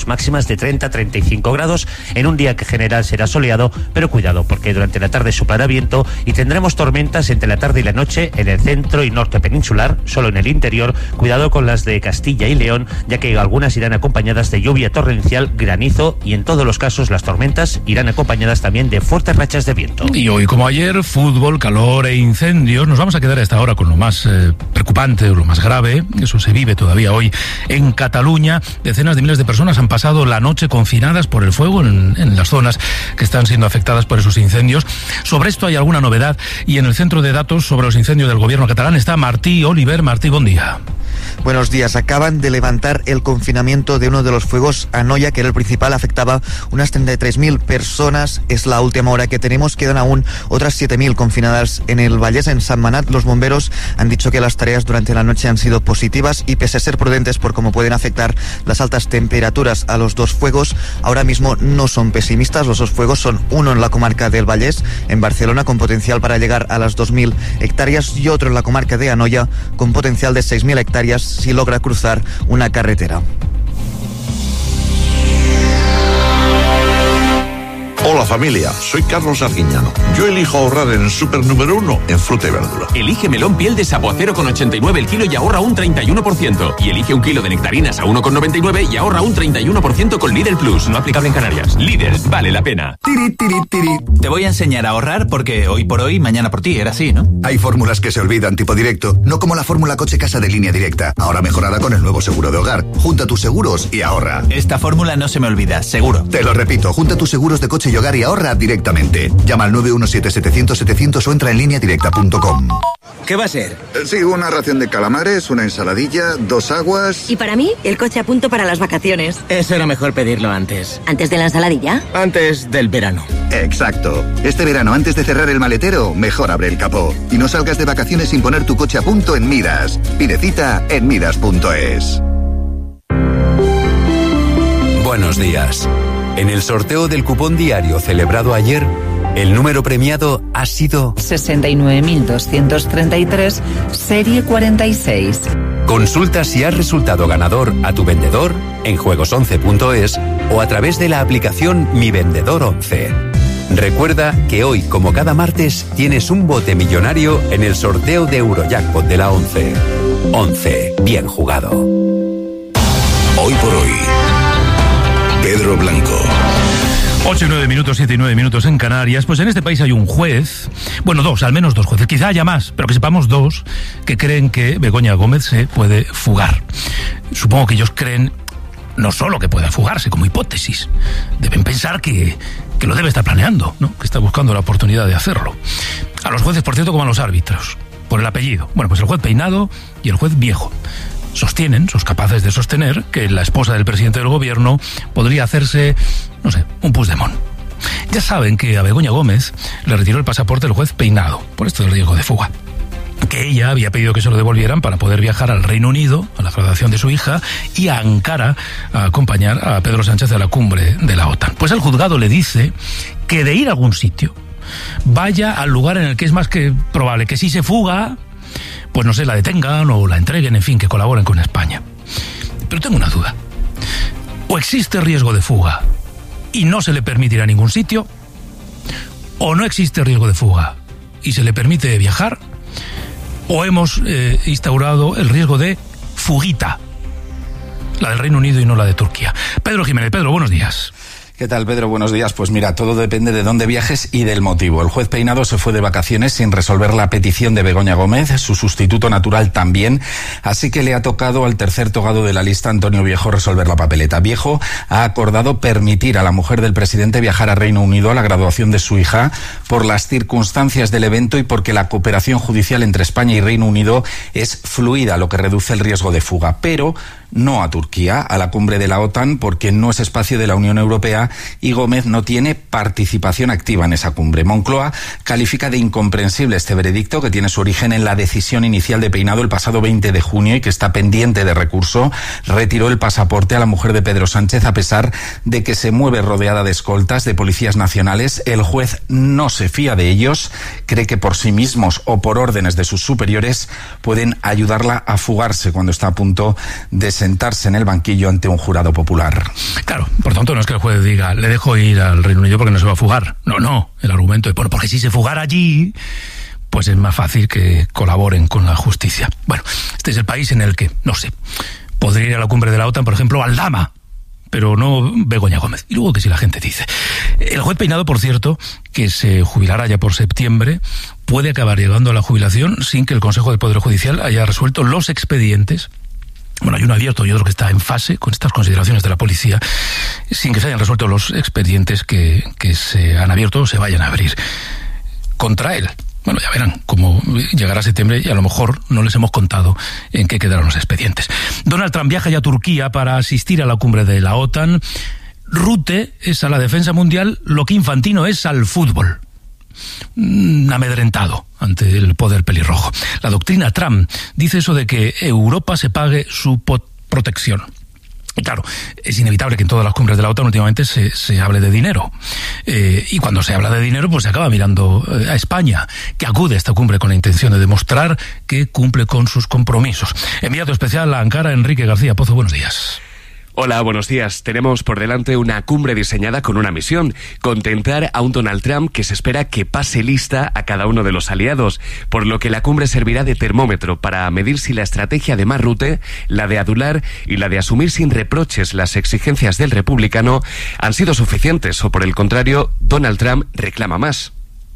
máximas de 30-35 grados en un día que en general será soleado, pero cuidado porque durante la tarde soplará viento y tendremos tormentas entre la tarde y la noche en el centro y norte peninsular, solo en el interior. Cuidado con las de Castilla y León, ya que algunas irán acompañadas de lluvia torrencial, granizo y en todos los casos las tormentas irán acompañadas también de fuertes rachas de viento. Y hoy, como ayer, fútbol, calor e incendios. Nos vamos a quedar a esta hora con lo más preocupante o lo más grave. Eso se vive todavía hoy en Cataluña. Decenas de miles de personas han pasado la noche confinadas por el fuego en las zonas que están siendo afectadas por esos incendios. Sobre esto hay alguna novedad y en el centro de datos sobre los incendios del gobierno catalán está Martí Oliver. Martí, buen día. Buenos días. Acaban de levantar el confinamiento de uno de los fuegos a Noia, que era el principal, afectaba unas 33.000 personas. Es la última hora que tenemos. Quedan aún otras 7.000 confinadas en el Vallès, en Sant Manat. Los bomberos han dicho que las tareas durante la noche han sido positivas y, pese a ser prudentes por cómo pueden afectar las altas temperaturas a los dos fuegos, ahora mismo no son pesimistas. Los dos fuegos son uno en la comarca del Vallès, en Barcelona, con potencial para llegar a las 2.000 hectáreas, y otro en la comarca de Anoia, con potencial de 6.000 hectáreas si logra cruzar una carretera. Hola familia, soy Carlos Arguiñano. Yo elijo ahorrar en el súper número 1 en fruta y verdura. Elige melón piel de sapo a 0,89 el kilo y ahorra un 31%. Y elige un kilo de nectarinas a 1,99 y ahorra un 31% con Lidl Plus. No aplicable en Canarias. Lidl, vale la pena. Tiri, tiri, tiri. Te voy a enseñar a ahorrar porque hoy por hoy, mañana por ti. Era así, ¿no? Hay fórmulas que se olvidan, tipo directo. No como la fórmula coche casa de Línea Directa. Ahora mejorada con el nuevo seguro de hogar. Junta tus seguros y ahorra. Esta fórmula no se me olvida, seguro. Te lo repito, junta tus seguros de coche y hogar y ahorra directamente. Llama al 917-700-700 o entra en lineadirecta.com. ¿Qué va a ser? Sí, una ración de calamares, una ensaladilla, 2 aguas... Y para mí, el coche a punto para las vacaciones. Eso era mejor pedirlo antes. ¿Antes de la ensaladilla? Antes del verano. Exacto. Este verano, antes de cerrar el maletero, mejor abre el capó. Y no salgas de vacaciones sin poner tu coche a punto en Midas. Pide cita en midas.es. Buenos días. En el sorteo del cupón diario celebrado ayer, el número premiado ha sido 69.233, serie 46. Consulta si has resultado ganador a tu vendedor en juegos11.es o a través de la aplicación Mi Vendedor 11. Recuerda que hoy, como cada martes, tienes un bote millonario en el sorteo de Eurojackpot de la 11. 11. Bien jugado. Hoy por hoy, Pedro Blanco. 8 y 9 minutos, 7 y 9 minutos en Canarias. Pues en este país hay un juez, bueno, al menos dos jueces, quizá haya más, pero que sepamos dos, que creen que Begoña Gómez se puede fugar. Supongo que ellos creen no solo que pueda fugarse como hipótesis, deben pensar que lo debe estar planeando, ¿no? Que está buscando la oportunidad de hacerlo. A los jueces, por cierto, como a los árbitros, por el apellido. Bueno, pues el juez Peinado y el juez Viejo son capaces de sostener que la esposa del presidente del gobierno podría hacerse, no sé, un Puigdemont. Ya saben que a Begoña Gómez le retiró el pasaporte el juez Peinado, por esto del riesgo de fuga. Que ella había pedido que se lo devolvieran para poder viajar al Reino Unido, a la graduación de su hija, y a Ankara a acompañar a Pedro Sánchez a la cumbre de la OTAN. Pues el juzgado le dice que de ir a algún sitio, vaya al lugar en el que es más que probable que si se fuga, pues no sé, la detengan o la entreguen, en fin, que colaboren con España. Pero tengo una duda. O existe riesgo de fuga y no se le permite ir a ningún sitio, o no existe riesgo de fuga y se le permite viajar, o hemos instaurado el riesgo de fuguita, la del Reino Unido y no la de Turquía. Pedro Jiménez. Pedro, buenos días. ¿Qué tal, Pedro? Buenos días. Pues mira, todo depende de dónde viajes y del motivo. El juez Peinado se fue de vacaciones sin resolver la petición de Begoña Gómez, su sustituto natural también, así que le ha tocado al tercer togado de la lista, Antonio Viejo, resolver la papeleta. Viejo ha acordado permitir a la mujer del presidente viajar a Reino Unido a la graduación de su hija por las circunstancias del evento y porque la cooperación judicial entre España y Reino Unido es fluida, lo que reduce el riesgo de fuga. Pero no a Turquía, a la cumbre de la OTAN, porque no es espacio de la Unión Europea y Gómez no tiene participación activa en esa cumbre. Moncloa califica de incomprensible este veredicto, que tiene su origen en la decisión inicial de Peinado el pasado 20 de junio y que está pendiente de recurso. Retiró el pasaporte a la mujer de Pedro Sánchez a pesar de que se mueve rodeada de escoltas de policías nacionales. El juez no se fía de ellos, cree que por sí mismos o por órdenes de sus superiores pueden ayudarla a fugarse cuando está a punto de ser sentarse en el banquillo ante un jurado popular. Claro, por tanto no es que el juez diga, le dejo ir al Reino Unido porque no se va a fugar. No, el argumento es, porque si se fugara allí, pues es más fácil que colaboren con la justicia. Bueno, este es el país en el que, no sé, podría ir a la cumbre de la OTAN, por ejemplo, Aldama, pero no Begoña Gómez. Y luego que si la gente dice. El juez Peinado, por cierto, que se jubilará ya por septiembre, puede acabar llegando a la jubilación sin que el Consejo del Poder Judicial haya resuelto los expedientes. Bueno, hay uno abierto y otro que está en fase con estas consideraciones de la policía, sin que se hayan resuelto los expedientes que se han abierto o se vayan a abrir contra él. Bueno, ya verán cómo llegará septiembre y a lo mejor no les hemos contado en qué quedaron los expedientes. Donald Trump viaja ya a Turquía para asistir a la cumbre de la OTAN. Rutte es a la defensa mundial lo que Infantino es al fútbol. Amedrentado ante el poder pelirrojo. La doctrina Trump dice eso de que Europa se pague su protección. Y claro, es inevitable que en todas las cumbres de la OTAN últimamente se hable de dinero. Y cuando se habla de dinero, pues se acaba mirando a España, que acude a esta cumbre con la intención de demostrar que cumple con sus compromisos. Enviado especial a Ankara, Enrique García Pozo, buenos días. Hola, buenos días. Tenemos por delante una cumbre diseñada con una misión: contentar a un Donald Trump que se espera que pase lista a cada uno de los aliados, por lo que la cumbre servirá de termómetro para medir si la estrategia de Mark Rutte, la de adular y la de asumir sin reproches las exigencias del republicano han sido suficientes o, por el contrario, Donald Trump reclama más.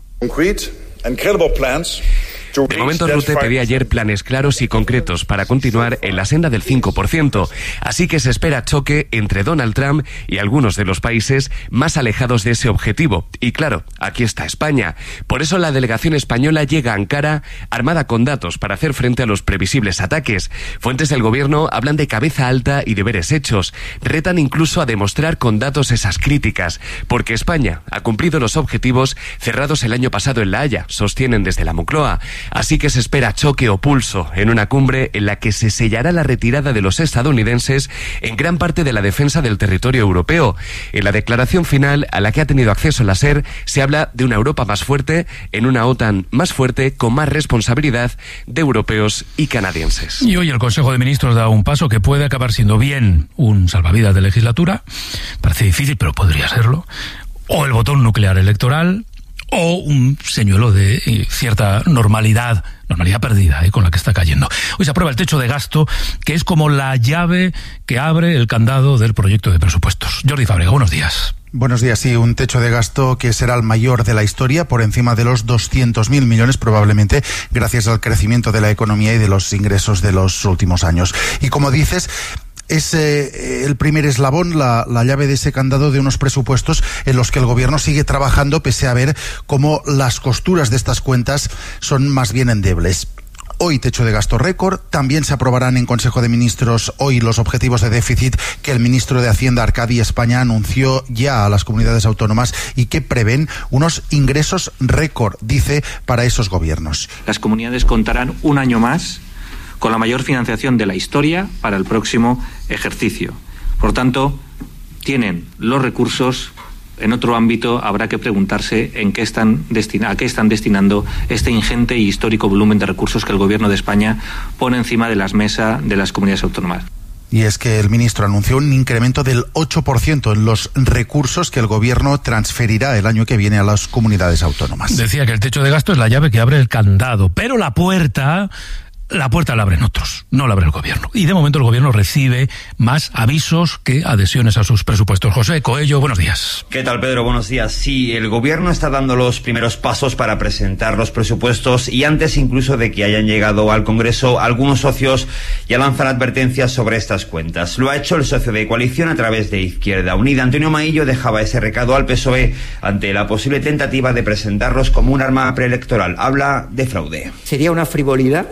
De momento, Rutte pedía ayer planes claros y concretos para continuar en la senda del 5%, así que se espera choque entre Donald Trump y algunos de los países más alejados de ese objetivo. Y claro, aquí está España. Por eso la delegación española llega a Ankara armada con datos para hacer frente a los previsibles ataques. Fuentes del gobierno hablan de cabeza alta y deberes hechos. Retan incluso a demostrar con datos esas críticas, porque España ha cumplido los objetivos cerrados el año pasado en La Haya, sostienen desde la Moncloa. Así que se espera choque o pulso en una cumbre en la que se sellará la retirada de los estadounidenses en gran parte de la defensa del territorio europeo. En la declaración final a la que ha tenido acceso la SER se habla de una Europa más fuerte, en una OTAN más fuerte, con más responsabilidad de europeos y canadienses. Y hoy el Consejo de Ministros da un paso que puede acabar siendo bien un salvavidas de legislatura, parece difícil pero podría serlo, o el botón nuclear electoral, o un señuelo de cierta normalidad perdida con la que está cayendo. Hoy se aprueba el techo de gasto, que es como la llave que abre el candado del proyecto de presupuestos. Jordi Fábrega, buenos días. Buenos días, sí, un techo de gasto que será el mayor de la historia, por encima de los 200.000 millones probablemente, gracias al crecimiento de la economía y de los ingresos de los últimos años. Y como dices, es el primer eslabón, la llave de ese candado de unos presupuestos en los que el gobierno sigue trabajando pese a ver cómo las costuras de estas cuentas son más bien endebles. Hoy techo de gasto récord, también se aprobarán en Consejo de Ministros hoy los objetivos de déficit que el ministro de Hacienda, Arcadi España, anunció ya a las comunidades autónomas y que prevén unos ingresos récord, dice, para esos gobiernos. Las comunidades contarán un año más con la mayor financiación de la historia para el próximo ejercicio. Por tanto, tienen los recursos. En otro ámbito habrá que preguntarse a qué están destinando este ingente y histórico volumen de recursos que el Gobierno de España pone encima de las mesas de las comunidades autónomas. Y es que el ministro anunció un incremento del 8% en los recursos que el gobierno transferirá el año que viene a las comunidades autónomas. Decía que el techo de gasto es la llave que abre el candado, pero la puerta la abren otros, no la abre el gobierno. Y de momento el gobierno recibe más avisos que adhesiones a sus presupuestos. José Coello, buenos días. ¿Qué tal, Pedro? Buenos días. Sí, el gobierno está dando los primeros pasos para presentar los presupuestos y antes incluso de que hayan llegado al Congreso, algunos socios ya lanzan advertencias sobre estas cuentas. Lo ha hecho el socio de coalición a través de Izquierda Unida. Antonio Maillo dejaba ese recado al PSOE ante la posible tentativa de presentarlos como un arma preelectoral. Habla de fraude. Sería una frivolidad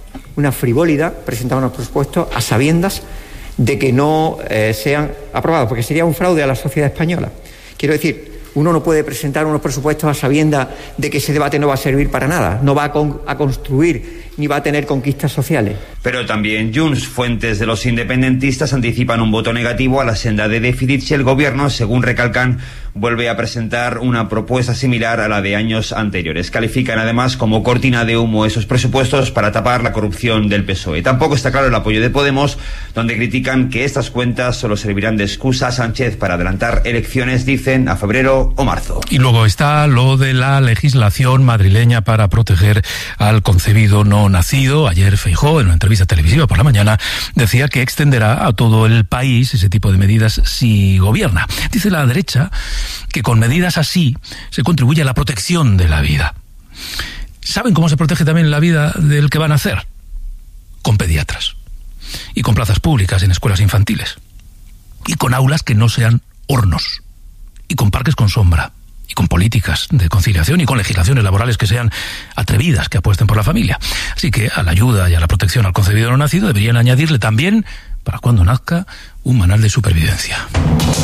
presentar unos presupuestos a sabiendas de que no sean aprobados, porque sería un fraude a la sociedad española. Quiero decir, uno no puede presentar unos presupuestos a sabiendas de que ese debate no va a servir para nada, no va a construir ni va a tener conquistas sociales. Pero también Junts, fuentes de los independentistas, anticipan un voto negativo a la senda de déficit si el gobierno, según recalcan, vuelve a presentar una propuesta similar a la de años anteriores. Califican además como cortina de humo esos presupuestos para tapar la corrupción del PSOE. Tampoco está claro el apoyo de Podemos, donde critican que estas cuentas solo servirán de excusa a Sánchez para adelantar elecciones, dicen, a febrero o marzo. Y luego está lo de la legislación madrileña para proteger al concebido no nacido. Ayer Feijóo, en una entrevista televisiva por la mañana, decía que extenderá a todo el país ese tipo de medidas si gobierna. Dice la derecha que con medidas así se contribuye a la protección de la vida. ¿Saben cómo se protege también la vida del que van a nacer? Con pediatras. Y con plazas públicas en escuelas infantiles. Y con aulas que no sean hornos. Y con parques con sombra. Y con políticas de conciliación y con legislaciones laborales que sean atrevidas, que apuesten por la familia. Así que a la ayuda y a la protección al concebido no nacido deberían añadirle también, para cuando nazca, un manual de supervivencia.